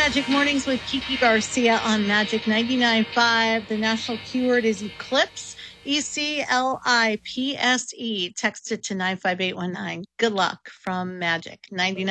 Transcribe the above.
Magic Mornings with Kiki Garcia on Magic 99.5. The national keyword is eclipse, ECLIPSE. Text it to 95819. Good luck from Magic 99.